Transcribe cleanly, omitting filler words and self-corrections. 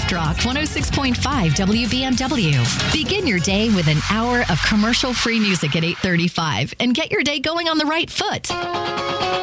Soft Rock 106.5 WBMW. Begin your day with an hour of commercial-free music at 8:35 and get your day going on the right foot.